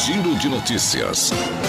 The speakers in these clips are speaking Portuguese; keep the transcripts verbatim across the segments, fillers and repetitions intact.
Giro de Notícias.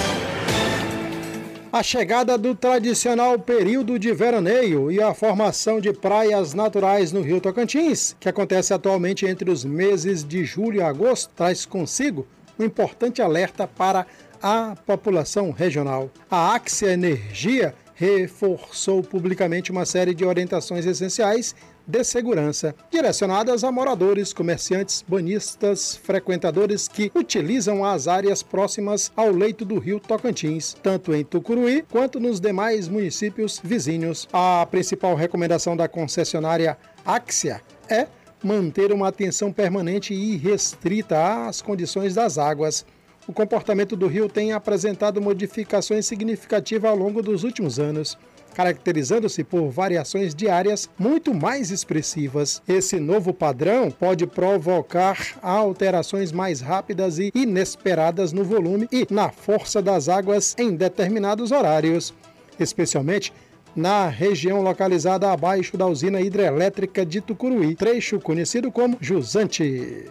A chegada do tradicional período de veraneio e a formação de praias naturais no Rio Tocantins, que acontece atualmente entre os meses de julho e agosto, traz consigo um importante alerta para a população regional. A Axia Energia reforçou publicamente uma série de orientações essenciais de segurança, direcionadas a moradores, comerciantes, banhistas, frequentadores que utilizam as áreas próximas ao leito do rio Tocantins, tanto em Tucuruí quanto nos demais municípios vizinhos. A principal recomendação da concessionária Axia é manter uma atenção permanente e restrita às condições das águas. O comportamento do rio tem apresentado modificações significativas ao longo dos últimos anos, caracterizando-se por variações diárias muito mais expressivas. Esse novo padrão pode provocar alterações mais rápidas e inesperadas no volume e na força das águas em determinados horários, especialmente na região localizada abaixo da usina hidrelétrica de Tucuruí, trecho conhecido como Jusante.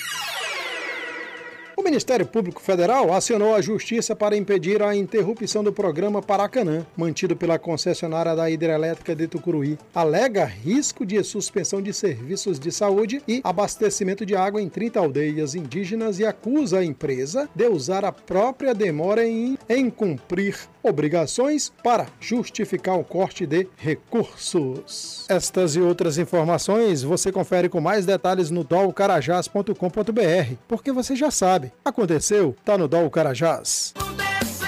O Ministério Público Federal acionou a Justiça para impedir a interrupção do programa Paracanã, mantido pela concessionária da hidrelétrica de Tucuruí. Alega risco de suspensão de serviços de saúde e abastecimento de água em trinta aldeias indígenas e acusa a empresa de usar a própria demora em, em cumprir obrigações para justificar o corte de recursos. Estas e outras informações você confere com mais detalhes no dol carajás ponto com ponto br, porque você já sabe, aconteceu, tá no Dol Carajás.